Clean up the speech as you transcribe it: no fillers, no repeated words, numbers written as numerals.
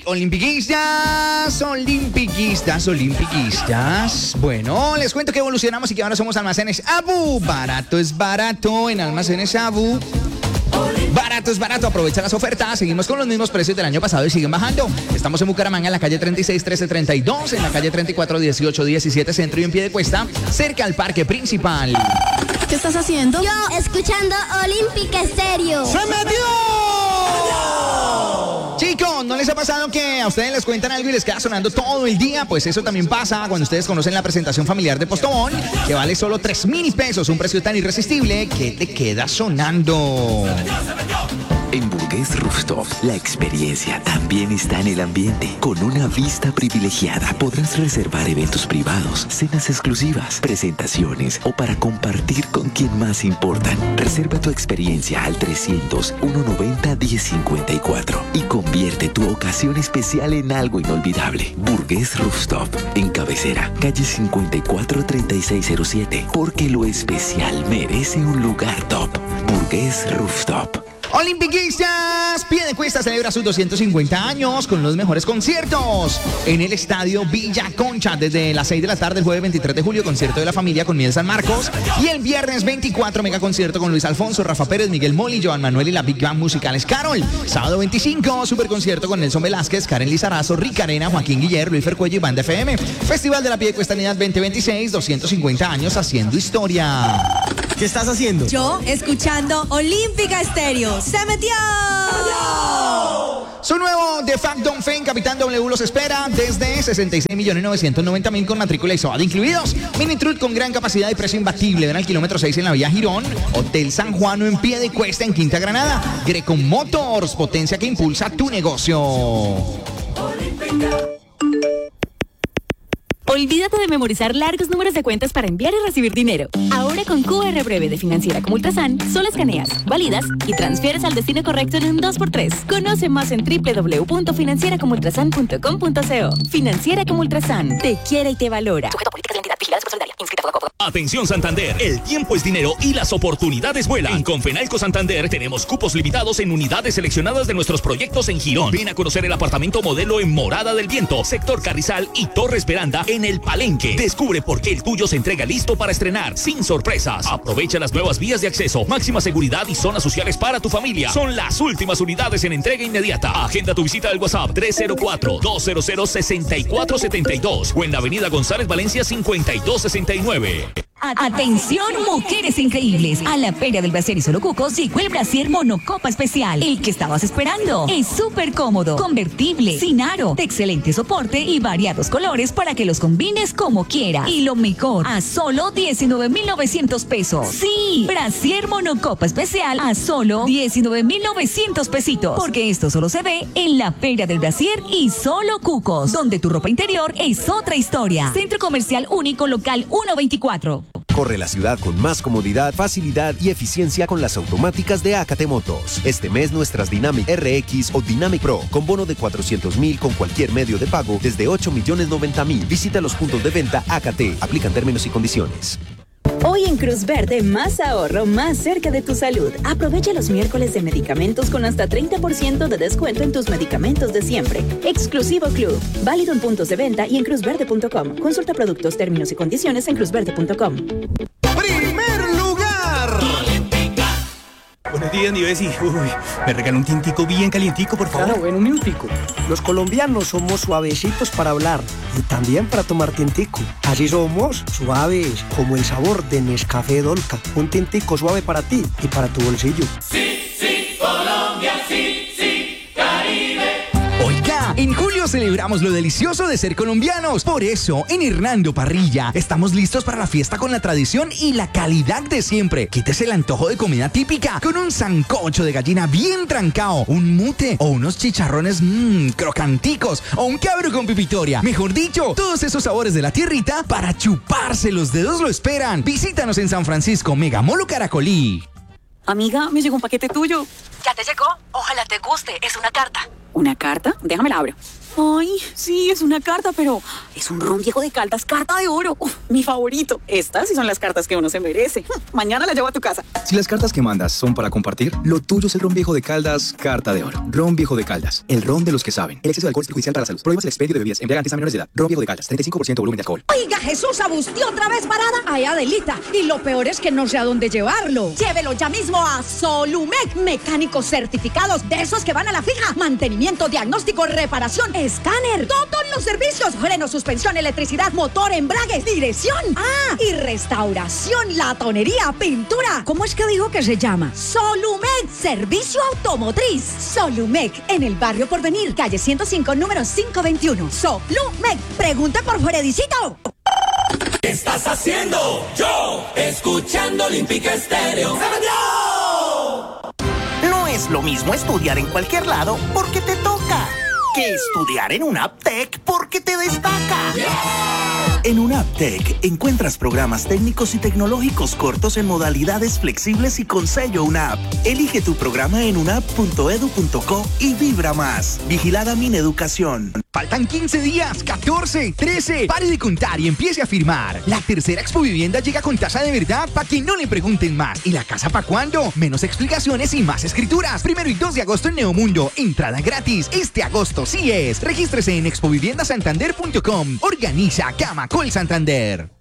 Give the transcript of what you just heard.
Olimpiquistas. Bueno, les cuento que evolucionamos y que ahora somos Almacenes Abu. Barato es barato en Almacenes Abu. Barato es barato, aprovecha las ofertas. Seguimos con los mismos precios del año pasado y siguen bajando. Estamos en Bucaramanga, en la calle 36 1332, en la calle 34 18 17 Centro y en Piedecuesta, cerca al parque principal. ¿Qué estás haciendo? Yo, escuchando Olímpica Estéreo. ¡Se metió! Chicos, ¿no les ha pasado que a ustedes les cuentan algo y les queda sonando todo el día? Pues eso también pasa cuando ustedes conocen la presentación familiar de Postobón, que vale solo 3.000 pesos, un precio tan irresistible que te queda sonando. En Burgués Rooftop, la experiencia también está en el ambiente. Con una vista privilegiada podrás reservar eventos privados, cenas exclusivas, presentaciones o para compartir con quien más importan. Reserva tu experiencia al 300-190-1054 y convierte tu ocasión especial en algo inolvidable. Burgués Rooftop, en Cabecera, calle 543607, porque lo especial merece un lugar top. Burgués Rooftop. Olimpiquistas, Piedecuesta celebra sus 250 años con los mejores conciertos en el Estadio Villa Concha desde las 6 de la tarde el jueves 23 de julio, concierto de la familia con Miel San Marcos, y el viernes 24 mega concierto con Luis Alfonso, Rafa Pérez, Miguel Moli, Joan Manuel y la Big Band Musicales Carol. Sábado 25 super concierto con Nelson Velázquez, Karen Lizarazo, Rick Arena, Joaquín Guiller, Luis Fercuello y Banda FM. Festival de la Piedecuestanidad 2026, 250 años haciendo historia. ¿Qué estás haciendo? Yo, escuchando Olímpica Estéreo. ¡Se metió! Su nuevo The Fact Don't Fame, Capitán W los espera desde 66.990.000 con matrícula y SOAD incluidos. Mini Truck con gran capacidad y precio imbatible. Ven al kilómetro 6 en la Vía Girón. Hotel San Juano en Piedecuesta en Quinta Granada. Greco Motors, potencia que impulsa tu negocio. Olvídate de memorizar largos números de cuentas para enviar y recibir dinero. Ahora con QR Breve de Financiera como Ultrasan, solo escaneas, validas y transfieres al destino correcto en un 2x3. Conoce más en www.financieracomultrasan.com.co. Financiera como Ultrasan, te quiere y te valora. Sujeto a políticas de identidad vigiladas por Solidaria. Inscrita a Foco. Atención Santander, el tiempo es dinero y las oportunidades vuelan. En Confenalco Santander tenemos cupos limitados en unidades seleccionadas de nuestros proyectos en Girón. Ven a conocer el apartamento modelo en Morada del Viento, Sector Carrizal y Torres Veranda en el Palenque. Descubre por qué el tuyo se entrega listo para estrenar, sin sorpresas. Aprovecha las nuevas vías de acceso, máxima seguridad y zonas sociales para tu familia. Son las últimas unidades en entrega inmediata. Agenda tu visita al WhatsApp 304-200-6472 o en la avenida González Valencia 5269. Atención, mujeres increíbles. A la Feria del Brasier y Solo Cucos llegó el Brasier Monocopa Especial. El que estabas esperando. Es súper cómodo, convertible, sin aro, de excelente soporte y variados colores para que los combines como quieras. Y lo mejor, a solo 19,900 pesos. Sí, Brasier Monocopa Especial a solo 19,900 pesitos. Porque esto solo se ve en la Feria del Brasier y Solo Cucos, donde tu ropa interior es otra historia. Centro Comercial Único Local 124. Corre la ciudad con más comodidad, facilidad y eficiencia con las automáticas de Acate Motos. Este mes nuestras Dynamic RX o Dynamic Pro con bono de 400.000 con cualquier medio de pago desde 8,090,000. Visita los puntos de venta Acate. Aplican términos y condiciones. Hoy en Cruz Verde, más ahorro, más cerca de tu salud. Aprovecha los miércoles de medicamentos con hasta 30% de descuento en tus medicamentos de siempre. Exclusivo Club. Válido en puntos de venta y en cruzverde.com. Consulta productos, términos y condiciones en cruzverde.com. ¡Primer lugar! Buenos días, mi Bessie. Uy, me regaló un tintico bien calientico, por favor. Claro, en un minutico. Los colombianos somos suavecitos para hablar y también para tomar tintico. Así somos suaves, como el sabor de Nescafé Dolca. Un tintico suave para ti y para tu bolsillo. Sí, sí, Colombia, sí, sí, Caribe. Oiga, en julio celebramos lo delicioso de ser colombianos. Por eso, en Hernando Parrilla, estamos listos para la fiesta con la tradición y la calidad de siempre. Quítese el antojo de comida típica con un sancocho de gallina bien trancao, un mute o unos chicharrones crocanticos o un cabro con pipitoria. Mejor dicho, todos esos sabores de la tierrita para chuparse los dedos lo esperan. Visítanos en San Francisco, Megamolo Caracolí. Amiga, me llegó un paquete tuyo. ¿Ya te llegó? Ojalá te guste. Es una carta. ¿Una carta? Déjame la abro. Ay, sí, es una carta, pero es un ron viejo de Caldas, carta de oro. Uf, mi favorito. Estas sí son las cartas que uno se merece. Mañana la llevo a tu casa. Si las cartas que mandas son para compartir, lo tuyo es el ron viejo de Caldas, carta de oro. Ron viejo de Caldas, el ron de los que saben. El exceso de alcohol es perjudicial para la salud. Prohíbas el expendio de bebidas embriagantes a menores de edad. Ron viejo de Caldas, 35% volumen de alcohol. Oiga, Jesús, ¿usted otra vez parada? Ay, Adelita, y lo peor es que no sé a dónde llevarlo. Llévelo ya mismo a Solumec, mecánicos certificados, de esos que van a la fija. Mantenimiento, diagnóstico, reparación, escáner, todos los servicios, freno, suspensión, electricidad, motor, embragues, dirección. Ah, y restauración, latonería, pintura. ¿Cómo es que dijo que se llama? Solumec, servicio automotriz. Solumec, en el barrio Porvenir, calle 105, número 521. Solumec, pregunta por Fredicito. ¿Qué estás haciendo? Yo, escuchando Olímpica Estéreo. No es lo mismo estudiar en cualquier lado porque te toca que estudiar en UNAPTEC porque te destaca. En UNAPTEC encuentras programas técnicos y tecnológicos cortos en modalidades flexibles y con sello UNAP. Elige tu programa en unap.edu.co y vibra más. Vigilada Mineducación. Faltan 15 días, 14, 13. Pare de contar y empiece a firmar. La tercera Expo Vivienda llega con tasa de verdad para que no le pregunten más. ¿Y la casa para cuándo? Menos explicaciones y más escrituras. 1 y 2 de agosto en Neomundo. Entrada gratis. Este agosto sí es. Regístrese en expoviviendasantander.com. Organiza Camacol Santander.